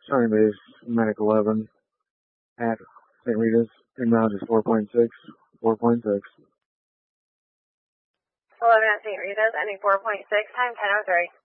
Starting base, Medic 11 at St. Rita's. Inbound is 4.6. 4.6. 11 at St. Rita's, ending 4.6, time 10:03.